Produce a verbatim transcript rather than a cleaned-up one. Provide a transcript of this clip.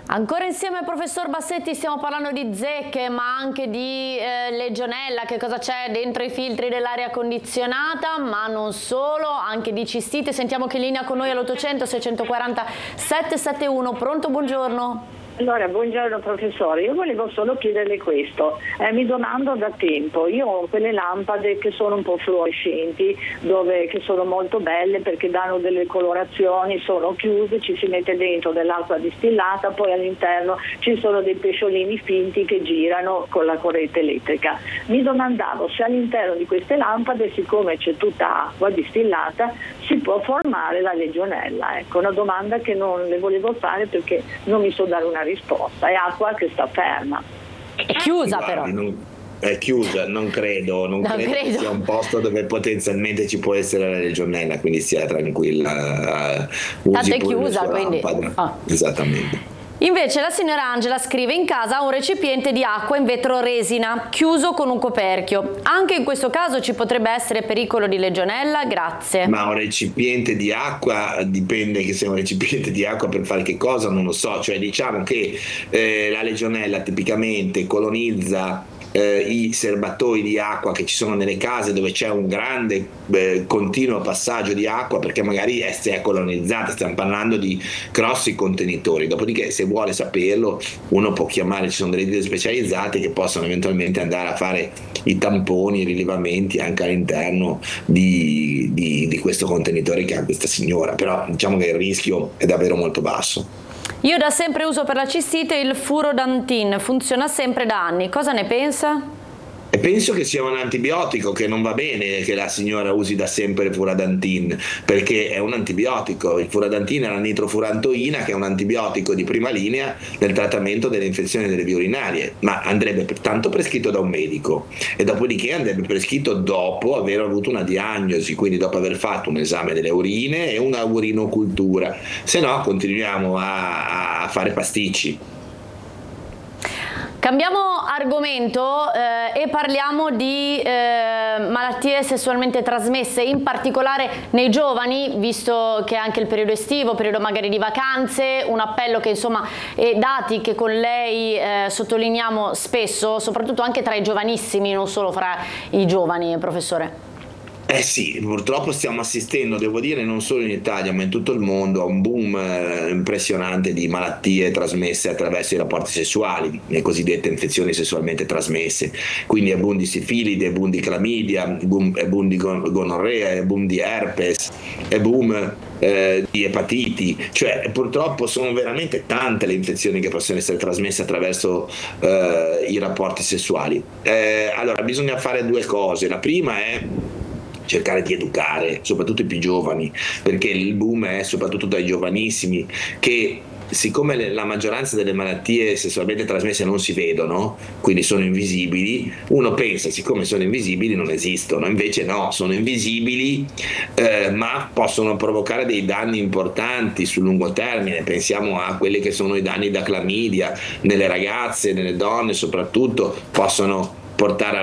Ancora insieme al professor Bassetti stiamo parlando di zecche, ma anche di eh, legionella, che cosa c'è dentro i filtri dell'aria condizionata, ma non solo, anche di cistite. Sentiamo che in linea con noi all'ottocento seicentoquaranta settecentosettantuno. Pronto, buongiorno. Allora, buongiorno professore, io volevo solo chiederle questo, eh, mi domando da tempo, io ho quelle lampade che sono un po' fluorescenti, dove, che sono molto belle perché danno delle colorazioni, sono chiuse, ci si mette dentro dell'acqua distillata, poi all'interno ci sono dei pesciolini finti che girano con la corrente elettrica. Mi domandavo se all'interno di queste lampade, siccome c'è tutta acqua distillata, si può formare la legionella. Ecco, una domanda che non le volevo fare perché non mi so dare una risposta, è acqua che sta ferma. È chiusa. Guardi, però. Non, è chiusa, non credo, non, Non credo, credo. che sia un posto dove potenzialmente ci può essere la legionella, quindi stia tranquilla. Uh, Tanto è chiusa, quindi. Oh. Esattamente. Invece la signora Angela scrive: in casa ha un recipiente di acqua in vetro resina chiuso con un coperchio. Anche in questo caso ci potrebbe essere pericolo di legionella? Grazie. Ma un recipiente di acqua, dipende che sia un recipiente di acqua per fare che cosa, non lo so. Cioè, diciamo che eh, la legionella tipicamente colonizza Eh, i serbatoi di acqua che ci sono nelle case dove c'è un grande eh, continuo passaggio di acqua, perché magari è, è colonizzata, stiamo parlando di grossi contenitori. Dopodiché, se vuole saperlo, uno può chiamare, ci sono delle ditte specializzate che possono eventualmente andare a fare i tamponi, i rilevamenti anche all'interno di, di, di questo contenitore che ha questa signora, però diciamo che il rischio è davvero molto basso. Io da sempre uso per la cistite il Furodantin, funziona sempre da anni. Cosa ne pensa? E penso che sia un antibiotico, che non va bene che la signora usi da sempre il Furodantin, perché è un antibiotico. Il Furodantin è la nitrofurantoina, che è un antibiotico di prima linea nel trattamento delle infezioni delle vie urinarie, ma andrebbe pertanto prescritto da un medico e dopodiché andrebbe prescritto dopo aver avuto una diagnosi, quindi dopo aver fatto un esame delle urine e una urinocultura, se no continuiamo a, a fare pasticci. Cambiamo argomento eh, e parliamo di eh, malattie sessualmente trasmesse, in particolare nei giovani, visto che è anche il periodo estivo, periodo magari di vacanze. Un appello che insomma, e dati che con lei eh, sottolineiamo spesso, soprattutto anche tra i giovanissimi, non solo fra i giovani, professore. Eh sì, purtroppo stiamo assistendo, devo dire, non solo in Italia ma in tutto il mondo, a un boom eh, impressionante di malattie trasmesse attraverso i rapporti sessuali, le cosiddette infezioni sessualmente trasmesse. Quindi è boom di sifilide, è boom di clamidia, è boom, è boom di gonorrea, è boom di herpes, è boom eh, di epatiti. Cioè, purtroppo sono veramente tante le infezioni che possono essere trasmesse attraverso eh, i rapporti sessuali. Eh, allora, bisogna fare due cose. La prima è cercare di educare soprattutto i più giovani, perché il boom è soprattutto dai giovanissimi, che siccome la maggioranza delle malattie sessualmente trasmesse non si vedono, quindi sono invisibili, uno pensa siccome sono invisibili non esistono, invece no, sono invisibili eh, ma possono provocare dei danni importanti sul lungo termine. Pensiamo a quelli che sono i danni da clamidia nelle ragazze, nelle donne soprattutto, possono portare